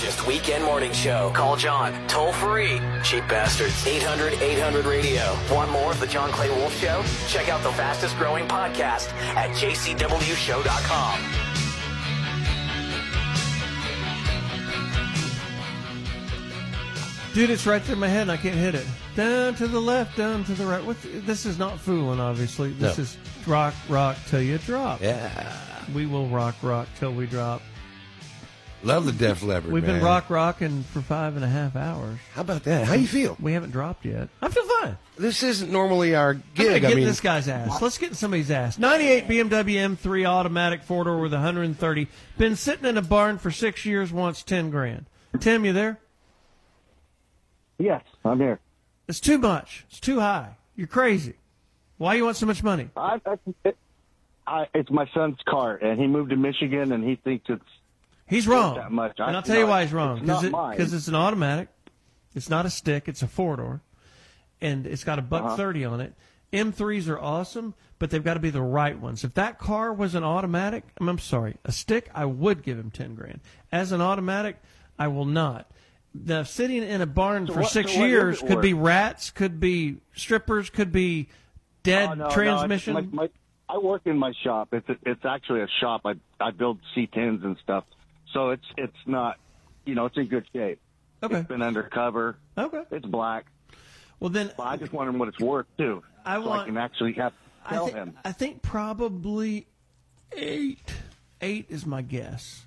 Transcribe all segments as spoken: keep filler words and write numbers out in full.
largest weekend morning show. Call John, toll free. Cheap bastards. eight hundred eight hundred radio. Want more of the John Clay Wolf Show? Check out the fastest growing podcast at j c w show dot com. Dude, it's right there in my head and I can't hit it. Down to the left, down to the right. What's, this is not fooling, obviously. This No. is rock, rock till you drop. Yeah. We will rock, rock till we drop. Love the Def Leppard, We've man. been rock, rocking for five and a half hours. How about that? How you feel? We haven't dropped yet. I feel fine. This isn't normally our I'm gonna gig. get I mean, this guy's ass. Let's get in somebody's ass. ninety-eight B M W M three automatic four-door with one hundred thirty. Been sitting in a barn for six years, wants ten grand. Tim, you there? Yes, I'm here. It's too much. It's too high. You're crazy. Why you want so much money? I, I, it, I, it's my son's car, and he moved to Michigan, and he thinks it's He's wrong. that much. I- And I'll tell no, you why he's wrong. it's not Because mine. it, it's an automatic. It's not a stick. It's a four-door. And it's got a buck Uh-huh. thirty on it. M threes are awesome, but they've got to be the right ones. If that car was an automatic, I'm, I'm sorry, a stick, I would give him ten grand. As an automatic, I will not. The sitting in a barn So for what- six so what is years it could worth? be rats, could be strippers, could be dead Oh, no, no, transmission. it's my, my, I work in my shop. It's a, it's actually a shop. I I build C tens and stuff. So it's it's not, you know, it's in good shape. Okay. It's been undercover. Okay. It's black. Well, then But I just wonder what it's worth too. I so want- I can actually have I, tell thi- him. I think probably eight. Eight is my guess.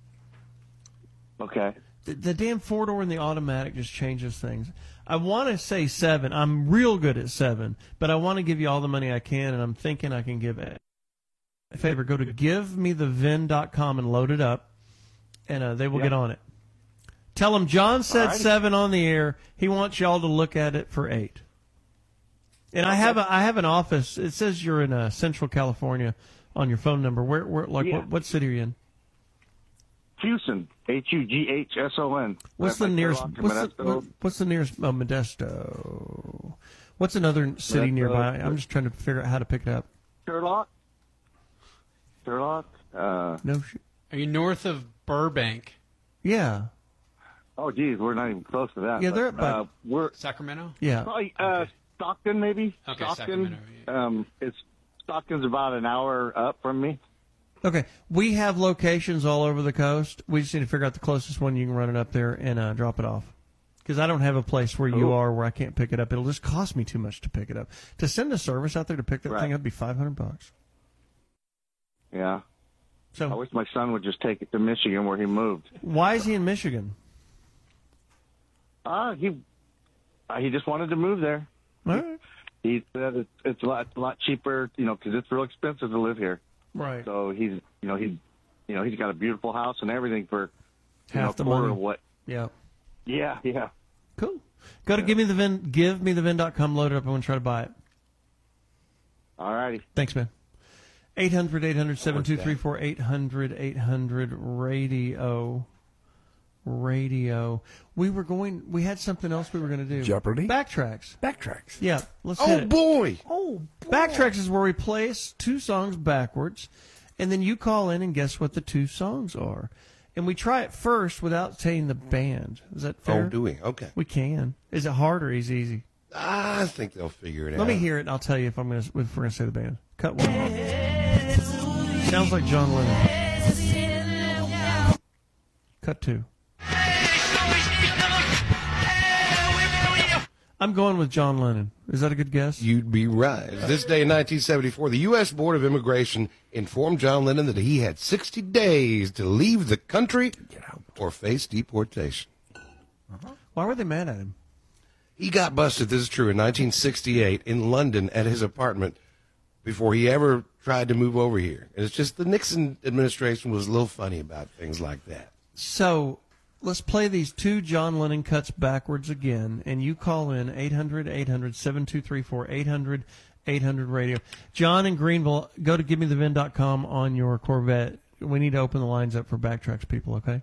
Okay. The, the damn four door and the automatic just changes things. I want to say seven. I'm real good at seven, but I want to give you all the money I can, and I'm thinking I can give it. A favor, go to give me the V I N dot com and load it up, and uh, they will Yeah. get on it. Tell them John said Alrighty. seven on the air. He wants y'all to look at it for eight. And I have a I have an office. It says you're in uh, Central California on your phone number. Where where like Yeah. what, what city are you in? Hughson, H U G H S O N. What's Right the by nearest? Turlock and What's the, Modesto. what, what's the nearest? Oh, Modesto. What's another city Modesto. nearby? I'm just trying to figure out how to pick it up. Turlock? Turlock? Uh, No, sh- Are you north of Burbank, yeah, oh, geez, we're not even close to that. Yeah, but, they're about- uh, we're Sacramento? yeah. probably uh, Stockton, maybe. Okay, Stockton. Sacramento, Um, it's Stockton's about an hour up from me. Okay, we have locations all over the coast. We just need to figure out the closest one. You can run it up there and uh, drop it off. Because I don't have a place where you Cool. are where I can't pick it up. It'll just cost me too much to pick it up. To send a service out there to pick that Right. thing up would be five hundred bucks. Yeah. So I wish my son would just take it to Michigan where he moved. why is he in Michigan? Uh, he uh, he just wanted to move there. All right. He said it's, it's a lot, a lot cheaper, you know, because it's real expensive to live here. Right. So he's, you know, he's, you know, he's got a beautiful house and everything for you Half know, the quarter money. of what. Yeah. Yeah, yeah. Cool. Go to give me the Vin, give me the Vin dot com, load it up. I want to try to buy it. All righty. Thanks, man. eight hundred, eight hundred, seven two three four, eight hundred, eight hundred, radio. Radio. We were going, we had something else we were going to do. Jeopardy? Backtracks. Backtracks. Yeah. Let's Oh, hit it. boy. Oh, Backtracks is where we place two songs backwards, and then you call in and guess what the two songs are. And we try it first without saying the band. Is that fair? Oh, do we? Okay. We can. Is it hard or is it easy? I think they'll figure it out. Let me hear it, and I'll tell you if I'm going to if we're going to say the band. Cut one. Sounds like John Lennon. Cut two. I'm going with John Lennon. Is that a good guess? You'd be right. This day in nineteen seventy-four, the U S Board of Immigration informed John Lennon that he had sixty days to leave the country or face deportation. Why were they mad at him? He got busted, this is true, in nineteen sixty-eight in London at his apartment before he ever tried to move over here. And it's just the Nixon administration was a little funny about things like that. So let's play these two John Lennon cuts backwards again, and you call in eight hundred, eight hundred, seven two three four, eight hundred, eight hundred radio. John in Greenville, go to give me the vin dot com on your Corvette. We need to open the lines up for Backtracks people, okay?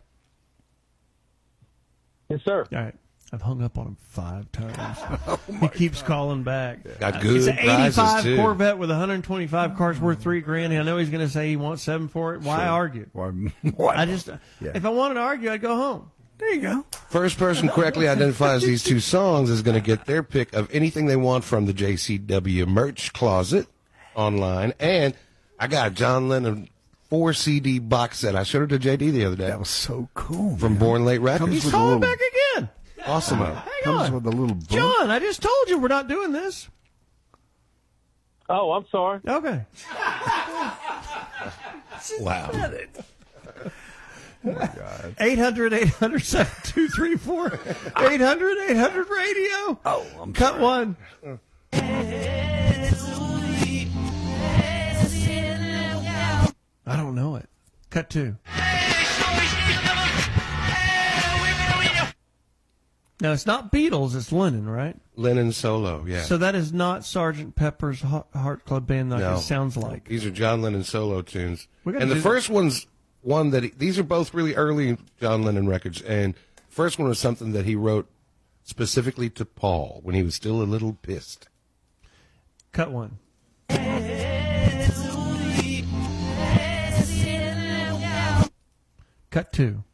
Yes, sir. All right. I've hung up on him five times. he keeps calling back. Got good It's an prizes, eighty-five too. Corvette with one hundred twenty-five cars worth three grand. I know he's going to say he wants seven for it. Why Sure. argue? Why, why I just, Yeah. if I wanted to argue, I'd go home. There you go. First person correctly identifies these two songs is going to get their pick of anything they want from the J C W merch closet online. And I got a John Lennon four C D box set. I showed it to J D the other day. That was so cool. From man. Born Late Records. Comes He's with a calling little- back again. Awesome. Hang Comes on. with a little book. John, I just told you we're not doing this. Oh, I'm sorry. Okay. Wow. eight hundred, eight hundred, seven two three four. eight hundred, eight hundred radio. Oh, I'm Cut one. I don't know it. Cut two. No, it's not Beatles, it's Lennon, right? Lennon solo, yeah. So that is not Sergeant Pepper's Ho- Heart Club Band like No. it sounds like. These are John Lennon solo tunes. We gotta And the do first one's one that he, these are both really early John Lennon records. And the first one was something that he wrote specifically to Paul when he was still a little pissed. Cut one. Cut two.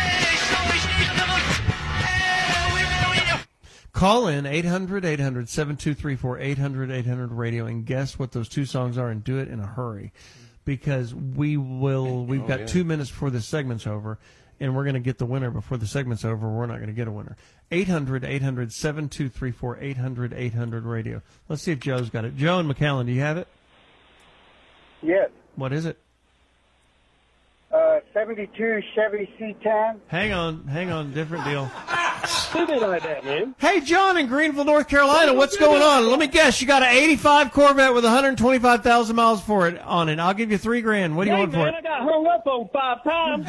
Call in eight hundred, eight hundred, seven two three four, eight hundred, eight hundred radio and guess what those two songs are and do it in a hurry. Because we will, we've Oh, got yeah. two minutes before this segment's over and we're going to get the winner before the segment's over. We're not going to get a winner. eight hundred, eight hundred, seven two three four, eight hundred, eight hundred radio. Let's see if Joe's got it. Joe and McAllen, do you have it? Yes. What is it? Uh, seventy-two Chevy C ten. Hang on, hang on, different deal. Who did like that, man? Hey, John in Greenville, North Carolina, what's going on? Let me guess, you got an eighty-five Corvette with one hundred twenty-five thousand miles for it on it. I'll give you three grand. What do you Hey, want for man, it? I got hung up on five times.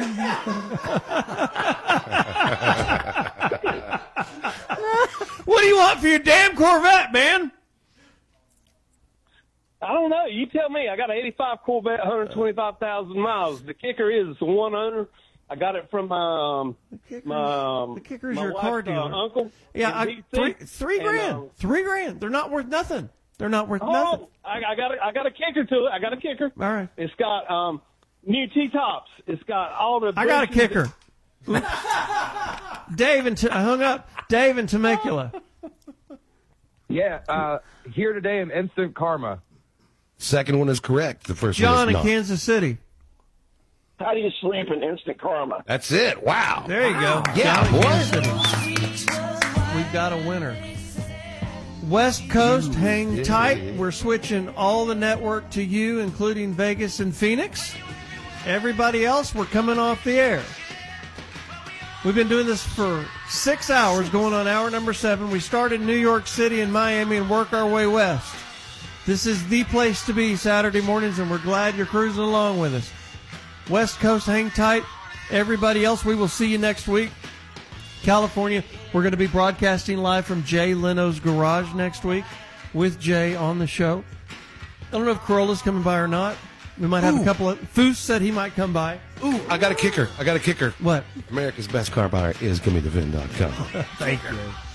What do you want for your damn Corvette, man? I don't know. You tell me. I got an eighty-five Corvette, one hundred twenty-five thousand miles. The kicker is it's a one owner. I got it from um, kicker- my, um, the kicker's my your wife's, car uh, dealer. uncle. Yeah, in I, D C. three, three And, grand. um, Three grand. They're not worth nothing. They're not worth nothing. Oh, I, I got a, I got a kicker to it. I got a kicker. All right. It's got um, new T-tops. It's got all the. I got a braces kicker. Dave and T- I hung up. Dave and Temecula. Yeah, uh, here today in Instant Karma. Second one is correct. The first John one is in not. Kansas City. How do you sleep in instant karma? That's it. Wow. There you go. Yeah, John in boy. Kansas City. We've got a winner. West Coast, hang tight. We're switching all the network to you, including Vegas and Phoenix. Everybody else, we're coming off the air. We've been doing this for six hours, going on hour number seven. We started in New York City and Miami and work our way west. This is the place to be Saturday mornings, and we're glad you're cruising along with us. West Coast, hang tight. Everybody else, we will see you next week. California, we're going to be broadcasting live from Jay Leno's garage next week with Jay on the show. I don't know if Corolla's coming by or not. We might have Ooh. a couple of... Foose said he might come by. Ooh, I got a kicker. I got a kicker. What? America's best car buyer is gimme the vin dot com. Thank you.